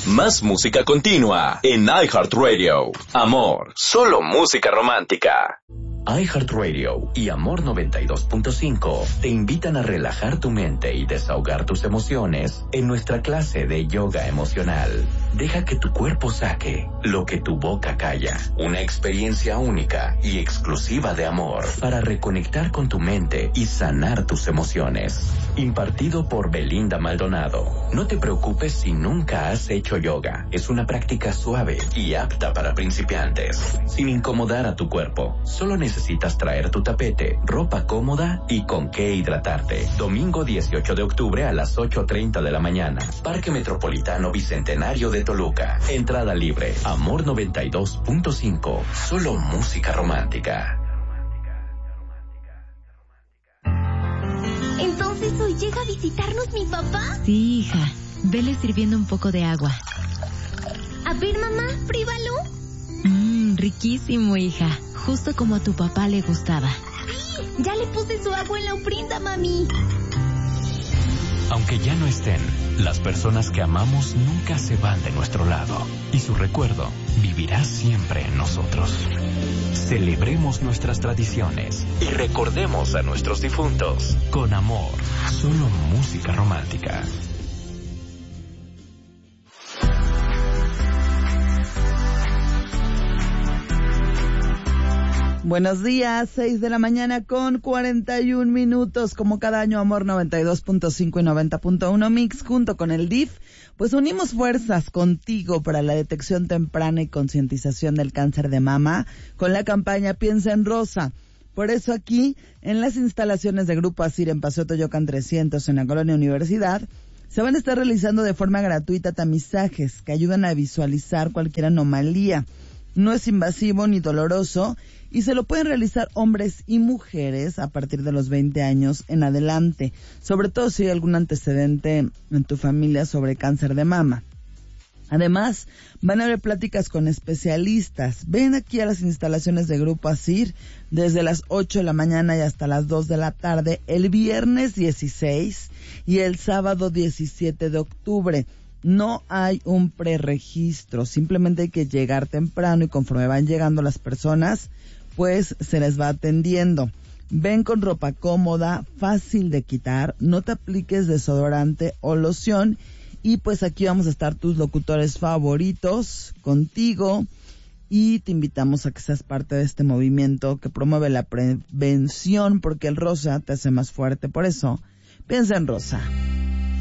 Más música continua en iHeartRadio. Amor, solo música romántica. iHeartRadio y Amor 92.5 te invitan a relajar tu mente y desahogar tus emociones en nuestra clase de yoga emocional. Deja que tu cuerpo saque lo que tu boca calla. Una experiencia única y exclusiva de amor para reconectar con tu mente y sanar tus emociones. Impartido por Belinda Maldonado. No te preocupes si nunca has hecho yoga. Es una práctica suave y apta para principiantes. Sin incomodar a tu cuerpo. Solo necesitas traer tu tapete, ropa cómoda y con qué hidratarte. Domingo 18 de octubre a las 8:30 de la mañana. Parque Metropolitano Bicentenario de Toluca. Entrada libre. Amor 92.5. Solo música romántica. ¿Entonces hoy llega a visitarnos mi papá? Sí, hija. Vele sirviendo un poco de agua. A ver, mamá, pruébalo. Riquísimo, hija. Justo como a tu papá le gustaba. Sí, ya le puse su agua en la ofrenda, mami. Aunque ya no estén, las personas que amamos nunca se van de nuestro lado. Y su recuerdo vivirá siempre en nosotros. Celebremos nuestras tradiciones y recordemos a nuestros difuntos con amor. Solo música romántica. Buenos días, 6 de la mañana con 41 minutos. Como cada año, Amor 92.5 y 90.1 Mix, junto con el DIF, pues unimos fuerzas contigo para la detección temprana y concientización del cáncer de mama con la campaña Piensa en Rosa. Por eso aquí, en las instalaciones de Grupo Asir en Paseo Toyocan 300, en la Colonia Universidad, se van a estar realizando de forma gratuita tamizajes que ayudan a visualizar cualquier anomalía. No es invasivo ni doloroso y se lo pueden realizar hombres y mujeres a partir de los 20 años en adelante, sobre todo si hay algún antecedente en tu familia sobre cáncer de mama. Además, van a haber pláticas con especialistas. Ven aquí a las instalaciones de Grupo Asir desde las 8 de la mañana y hasta las 2 de la tarde, el viernes 16 y el sábado 17 de octubre. No hay un preregistro, simplemente hay que llegar temprano y conforme van llegando las personas, pues se les va atendiendo. Ven con ropa cómoda, fácil de quitar, no te apliques desodorante o loción y pues aquí vamos a estar tus locutores favoritos contigo y te invitamos a que seas parte de este movimiento que promueve la prevención porque el rosa te hace más fuerte, por eso piensa en rosa.